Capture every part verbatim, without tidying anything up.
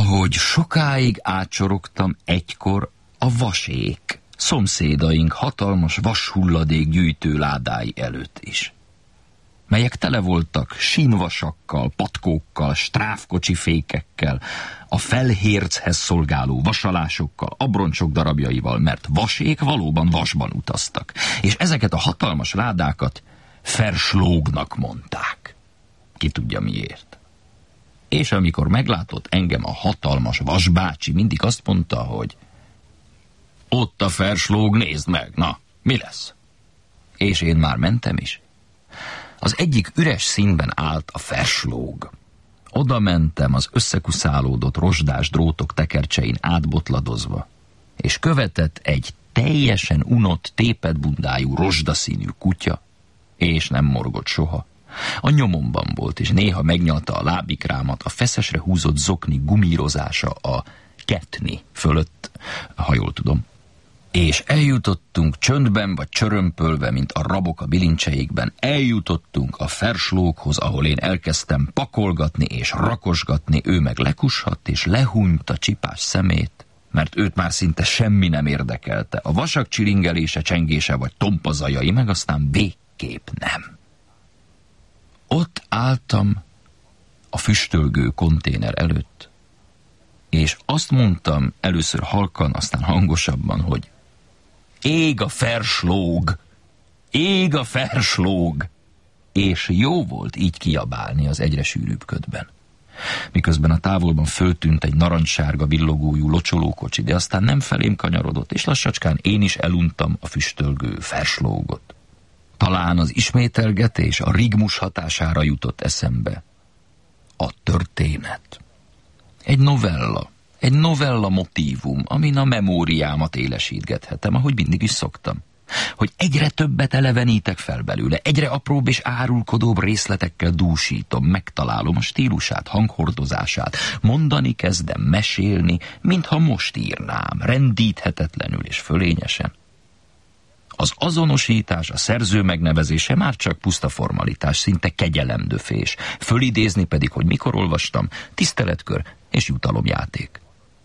Ahogy sokáig átsorogtam egykor a vasék, szomszédaink hatalmas vashulladék gyűjtő ládái előtt is, melyek tele voltak sínvasakkal, patkókkal, stráfkocsi fékekkel, a felhérchez szolgáló vasalásokkal, abroncsok darabjaival, mert vasék valóban vasban utaztak, és ezeket a hatalmas ládákat Ferslógnak mondták. Ki tudja miért. És amikor meglátott engem a hatalmas vasbácsi, mindig azt mondta, hogy ott a Ferslóg, nézd meg, na, mi lesz? És én már mentem is. Az egyik üres színben állt a Ferslóg. Oda mentem az összekuszálódott rozsdás drótok tekercsein átbotladozva, és követett egy teljesen unott, tépett bundájú rozsdaszínű kutya, és nem morgott soha. A nyomomban volt, és néha megnyalta a lábikrámat a feszesre húzott zokni gumírozása a ketni fölött, ha jól tudom. És eljutottunk csöndben vagy csörömpölve, mint a rabok a bilincseikben, eljutottunk a Ferslóghoz, ahol én elkezdtem pakolgatni és rakosgatni, ő meg lekushadt és lehúnyta csipás szemét, mert őt már szinte semmi nem érdekelte, a vasak csilingelése, csengése vagy tompazajai, meg aztán végképp nem. Ott álltam a füstölgő konténer előtt, és azt mondtam először halkan, aztán hangosabban, hogy ég a Ferslóg, ég a Ferslóg, és jó volt így kiabálni az egyre sűrűbb ködben. Miközben a távolban föltűnt egy narancssárga villogójú locsolókocsi, de aztán nem felém kanyarodott, és lassacskán én is eluntam a füstölgő Ferslógot. Talán az ismételgetés a rigmus hatására jutott eszembe. A történet. Egy novella. Egy novella motívum, amin a memóriámat élesítgethetem, ahogy mindig is szoktam. Hogy egyre többet elevenítek fel belőle, egyre apróbb és árulkodóbb részletekkel dúsítom, megtalálom a stílusát, hanghordozását, mondani kezdem, mesélni, mintha most írnám, rendíthetetlenül és fölényesen. Az azonosítás, a szerző megnevezése már csak puszta formalitás, szinte kegyelemdöfés. Fölidézni pedig, hogy mikor olvastam, tiszteletkör és jutalomjáték.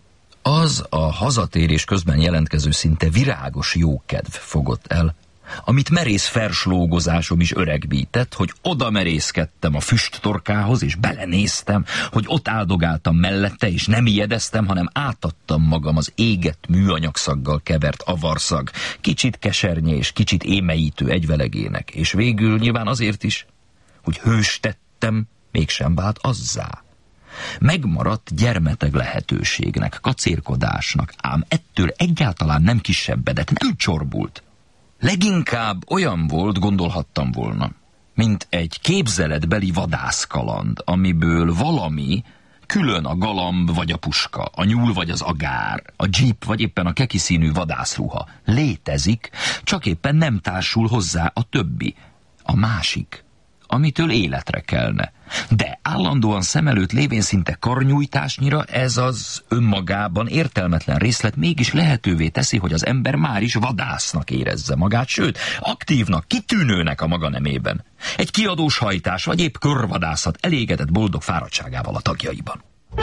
Az a hazatérés közben jelentkező szinte virágos jókedv fogott el, amit merész ferslógozásom is öregbített, hogy oda merészkedtem a füsttorkához, és belenéztem, hogy ott áldogáltam mellette, és nem ijedeztem, hanem átadtam magam az égett műanyagszaggal kevert avarszag, kicsit kesernyé és kicsit émeítő egyvelegének, és végül nyilván azért is, hogy hős tettem, mégsem vált azzá. Megmaradt gyermeteg lehetőségnek, kacérkodásnak, ám ettől egyáltalán nem kisebbedet, nem csorbult. Leginkább olyan volt, gondolhattam volna, mint egy képzeletbeli vadászkaland, amiből valami, külön a galamb vagy a puska, a nyúl vagy az agár, a dzsip vagy éppen a kekiszínű vadászruha létezik, csak éppen nem társul hozzá a többi, a másik, amitől életre kelne. De állandóan szem előtt lévén szinte karnyújtásnyira ez az önmagában értelmetlen részlet mégis lehetővé teszi, hogy az ember már is vadásznak érezze magát, sőt, aktívnak, kitűnőnek a maga nemében. Egy kiadós hajtás vagy épp körvadászat elégedett boldog fáradtságával a tagjaiban.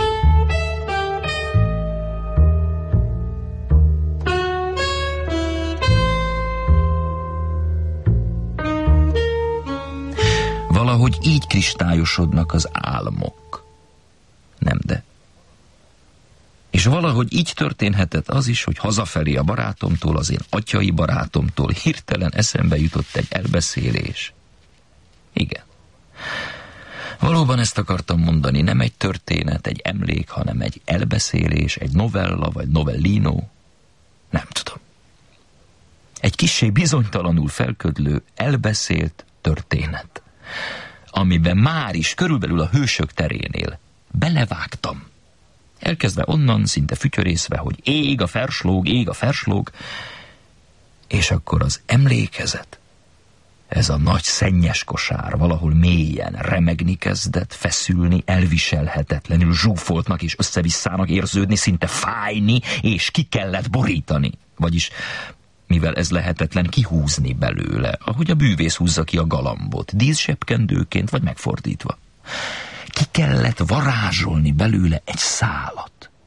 Valahogy így kristályosodnak az álmok. Nem de. És valahogy így történhetett az is, hogy hazafelé a barátomtól, az én atyai barátomtól hirtelen eszembe jutott egy elbeszélés. Igen. Valóban ezt akartam mondani, nem egy történet, egy emlék, hanem egy elbeszélés, egy novella vagy novellino. Nem tudom. Egy kissé bizonytalanul felködlő, elbeszélt történet, amiben már is körülbelül a hősök terénél belevágtam. Elkezdve onnan, szinte fütyörészve, hogy ég a Ferslóg, ég a Ferslóg, és akkor az emlékezet, ez a nagy szennyes kosár valahol mélyen remegni kezdett, feszülni, elviselhetetlenül zsúfoltnak és összevisszának érződni, szinte fájni, és ki kellett borítani. Vagyis mivel ez lehetetlen, kihúzni belőle, ahogy a bűvész húzza ki a galambot, díszsebkendőként vagy megfordítva. Ki kellett varázsolni belőle egy szálat,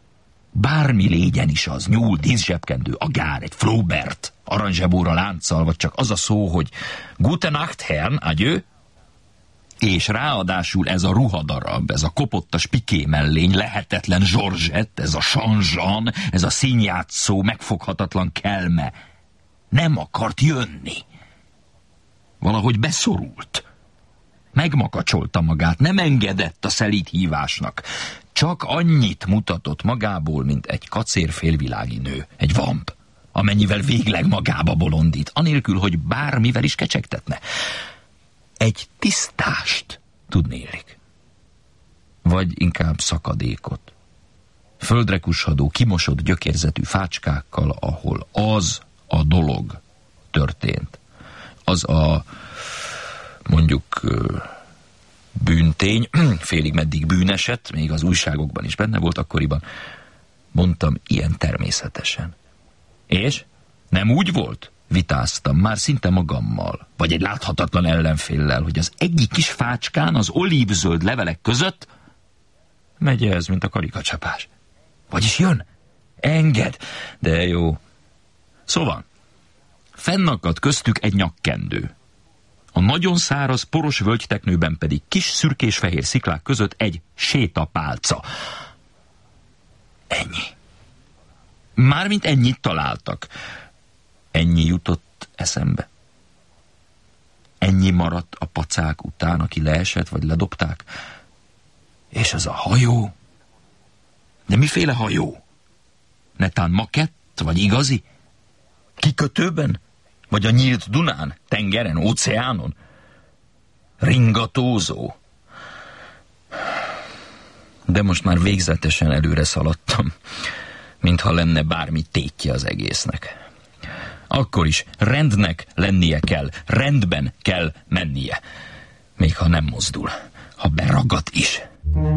Bármi légyen is az, nyúl, díszsebkendő, agár, egy Flaubert, aranyzsebóra lánccal, vagy csak az a szó, hogy Gute Nacht, Herrn, adieu, és ráadásul ez a ruhadarab, ez a kopottas piké mellény, lehetetlen Georgette, ez a Jean-Jean, ez a színjátszó, megfoghatatlan kelme nem akart jönni. Valahogy beszorult. Megmakacsolta magát, nem engedett a szelíd hívásnak. Csak annyit mutatott magából, mint egy kacérfélvilági nő, egy vamp, amennyivel végleg magába bolondít, anélkül, hogy bármivel is kecsegtetne. Egy tisztást, tudnélik. Vagy inkább szakadékot. Földre kushadó, kimosott gyökérzetű fácskákkal, ahol az a dolog történt. Az a, mondjuk, bűntény, félig meddig bűneset, még az újságokban is benne volt akkoriban. Mondtam ilyen természetesen. És? Nem úgy volt? Vitáztam, már szinte magammal, vagy egy láthatatlan ellenféllel, hogy az egyik kis fácskán az olívzöld levelek között megy ez, mint a karikacsapás. Vagyis jön? Enged? De jó. Szóval, fennakadt köztük egy nyakkendő. A nagyon száraz, poros völgyteknőben pedig kis szürkés-fehér sziklák között egy sétapálca. Ennyi. Mármint ennyit találtak. Ennyi jutott eszembe. Ennyi maradt a pacák után, aki leesett, vagy ledobták. És az a hajó? De miféle hajó? Netán makett, vagy igazi? Kikötőben? Vagy a nyílt Dunán, tengeren, óceánon? Ringatózó. De most már végzetesen előre szaladtam, mintha lenne bármi tétje az egésznek. Akkor is rendnek lennie kell, rendben kell mennie. Még ha nem mozdul, ha beragad is.